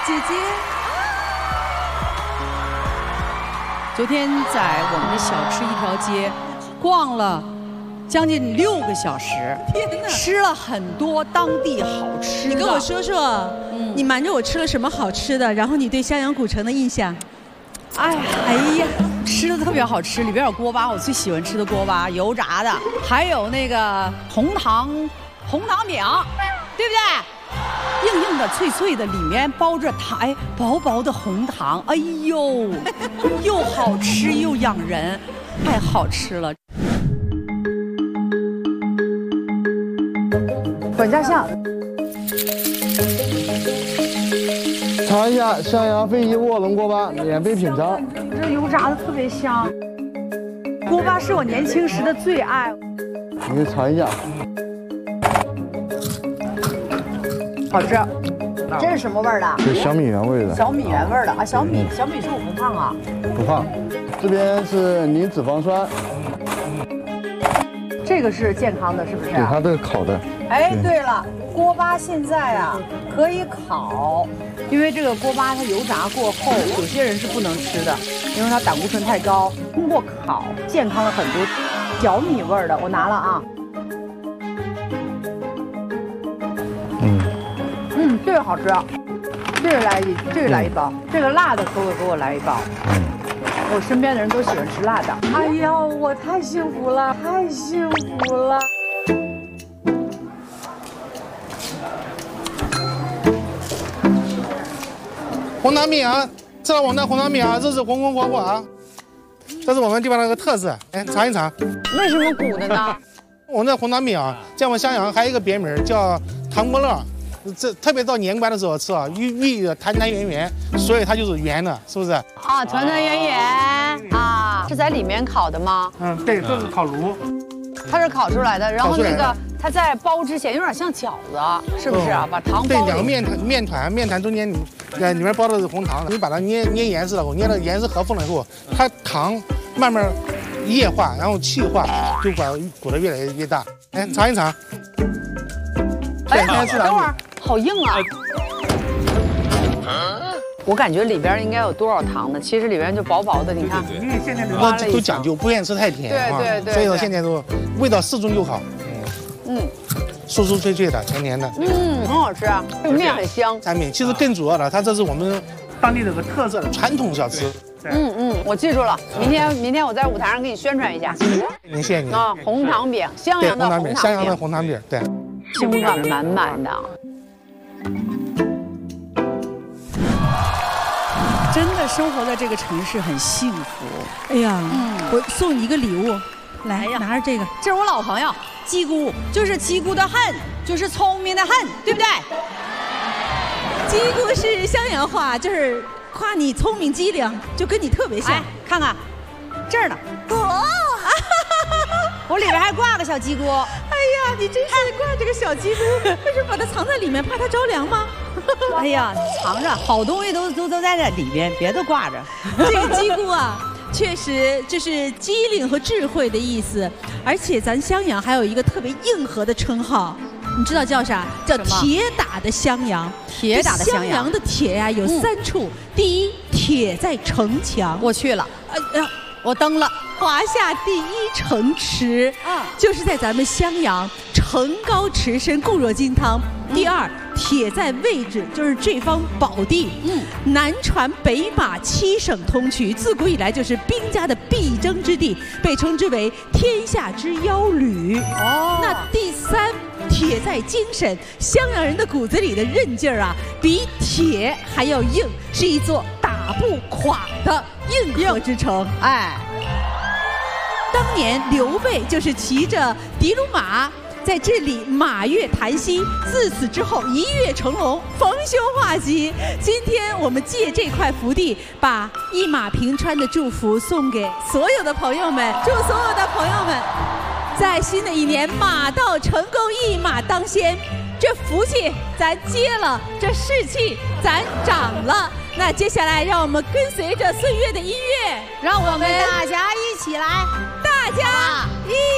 姐姐。 昨天在我们的小吃一条街逛了将近6个小时， 天哪， 吃了很多当地好吃的。 你跟我说说，你瞒着我吃了什么好吃的？然后你对襄阳古城的印象？ 哎呀，吃的特别好吃，里边有锅巴，我最喜欢吃的锅巴，油炸的，还有那个红糖饼，对不对？硬硬的、脆脆的，里面包着糖，哎，薄薄的红糖，哎呦，又好吃又养人，太好吃了。管家巷。 尝一下襄阳飞机卧龙锅巴，免费品尝。 这油炸的特别香，锅巴是我年轻时的最爱。 你尝一下， 好吃。这是什么味儿的？ 是小米原味的。 小米原味的啊，小米是我不胖啊。 不胖。这边是零脂肪酸。 这个是健康的，是不是？ 对，它这个烤的。 哎，对了，锅巴现在啊可以烤，因为这个锅巴它油炸过后，有些人是不能吃的，因为它胆固醇太高。通过烤，健康了很多。小米味儿的，我拿了啊。这个好吃，这个来一包，这个辣的给我来一包。我身边的人都喜欢吃辣的。哎呀，我太幸福了，太幸福了。 红糖饼啊，吃了我们的红糖饼啊，这是红红火火啊，这是我们地方的一个特色，哎，尝一尝。 为什么鼓的呢？ 我们的红糖饼啊，在我们襄阳还有一个别名叫糖锅乐，这特别到年关的时候吃啊，寓意的团团圆圆，所以它就是圆的，是不是？ 啊，团团圆圆啊，是在里面烤的吗？ 对，这是烤炉， 它是烤出来的，然后那个它在包之前有点像饺子，是不是啊？把糖包对，两个面团中间里面包的是红糖，你把它捏严实了后，捏到严实合缝了以后，它糖慢慢液化，然后气化，就把鼓得越来越大。哎，尝一尝。 哎，等会儿，好硬啊！我感觉里边应该有多少糖呢？其实里边就薄薄的，你看。 因为现在都讲究，不愿意吃太甜啊， 对， 所以说现在都味道适中就好。酥酥脆脆的，甜甜的。 很好吃啊，这个面很香。 产品其实更主要的，它这是我们当地的个特色的传统小吃。 我记住了，明天我在舞台上给你宣传一下。 谢谢你啊，红糖饼，襄阳的红糖饼， 襄阳的红糖饼，对， 幸福感满满的。真的生活在这个城市很幸福。 哎呀，我送你一个礼物，来，拿着这个， 这是我老朋友鸡姑，就是鸡姑的恨，就是聪明的恨，对不对？ 鸡姑是襄阳话，就是夸你聪明机灵，就跟你特别像。 哎，看看这儿呢。我里边还挂个小鸡姑。哎呀，你真是挂这个小鸡姑，为什么把它藏在里面？怕它着凉吗？ 哎呀，藏着好东西都在这里边，别都挂着。 这个鸡姑啊，确实就是机灵和智慧的意思。而且咱襄阳还有一个特别硬核的称号，你知道叫啥？叫铁打的襄阳。 铁打的襄阳。 襄阳的铁呀有3处，第一，铁在城墙。 我去了，我登了。 华夏第1城池，就是在咱们襄阳，城高池深，固若金汤。第二，铁在位置，就是这方宝地，南传北马，7省通衢，自古以来就是兵家的必争之地，被称之为天下之腰旅。那第三，铁在精神，襄阳人的骨子里的韧劲儿啊，比铁还要硬，是一座打不垮的硬核之城。哎。当年刘备就是骑着的卢马在这里马跃檀溪，自此之后一跃成龙，逢凶化吉。今天我们借这块福地，把一马平川的祝福送给所有的朋友们，祝所有的朋友们在新的一年马到成功，一马当先。这福气咱接了，这士气咱长了。那接下来让我们跟随着岁月的音乐， 让我们大家一起来， 大家一